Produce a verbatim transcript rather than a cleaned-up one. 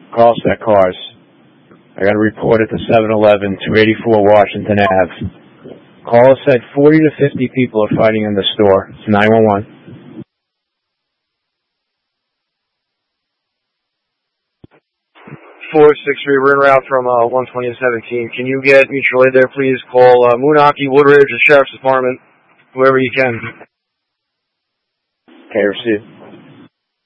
Carlstadt Cars. I got a report at the seven eleven, two eighty-four Washington Avenue. Caller said forty to fifty people are fighting in the store. It's nine one one. four six three, we're en route from uh, one twenty to seventeen. Can you get mutual aid there, please? Call uh, Moonachie, Woodridge, the Sheriff's Department, whoever you can. Okay, received.